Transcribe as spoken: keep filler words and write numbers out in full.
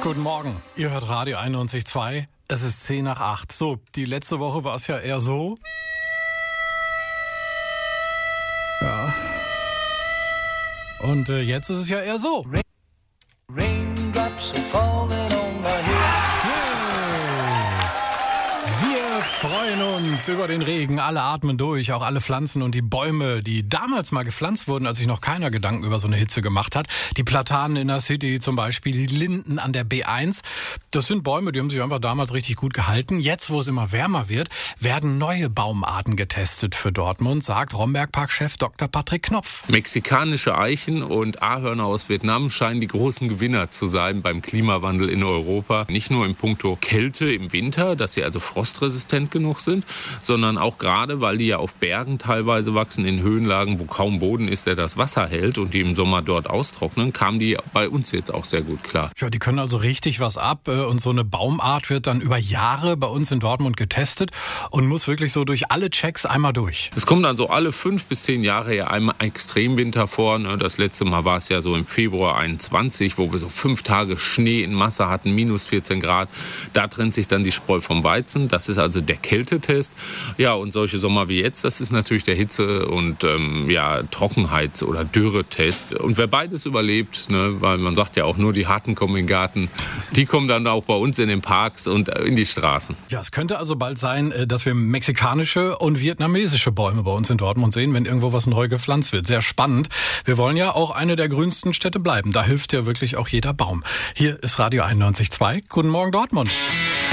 Guten Morgen, ihr hört Radio einundneunzig Komma zwei, es ist zehn nach acht. So, die letzte Woche war es ja eher so. Ja. Und äh, jetzt ist es ja eher so. Raindrops are falling on my head. Wir freuen uns über den Regen, alle atmen durch, auch alle Pflanzen und die Bäume, die damals mal gepflanzt wurden, als sich noch keiner Gedanken über so eine Hitze gemacht hat. Die Platanen in der City zum Beispiel, die Linden an der B eins. Das sind Bäume, die haben sich einfach damals richtig gut gehalten. Jetzt, wo es immer wärmer wird, werden neue Baumarten getestet für Dortmund, sagt Romberg-Park-Chef Doktor Patrick Knopf. Mexikanische Eichen und Ahorner aus Vietnam scheinen die großen Gewinner zu sein beim Klimawandel in Europa. Nicht nur in puncto Kälte im Winter, dass sie also frostresistent genug sind, sondern auch gerade, weil die ja auf Bergen teilweise wachsen, in Höhenlagen, wo kaum Boden ist, der das Wasser hält und die im Sommer dort austrocknen, kamen die bei uns jetzt auch sehr gut klar. Ja, die können also richtig was ab und so eine Baumart wird dann über Jahre bei uns in Dortmund getestet und muss wirklich so durch alle Checks einmal durch. Es kommt dann so alle fünf bis zehn Jahre ja einmal Extremwinter vor. Das letzte Mal war es ja so im Februar einundzwanzig, wo wir so fünf Tage Schnee in Masse hatten, minus vierzehn Grad. Da trennt sich dann die Spreu vom Weizen. Das ist also der Kältetest. Ja, und solche Sommer wie jetzt, das ist natürlich der Hitze- und ähm, ja, Trockenheits- oder Dürretest. Und wer beides überlebt, ne, weil man sagt ja auch, nur die Harten kommen in den Garten, die kommen dann auch bei uns in den Parks und in die Straßen. Ja, es könnte also bald sein, dass wir mexikanische und vietnamesische Bäume bei uns in Dortmund sehen, wenn irgendwo was neu gepflanzt wird. Sehr spannend. Wir wollen ja auch eine der grünsten Städte bleiben. Da hilft ja wirklich auch jeder Baum. Hier ist Radio einundneunzig Komma zwei. Guten Morgen, Dortmund.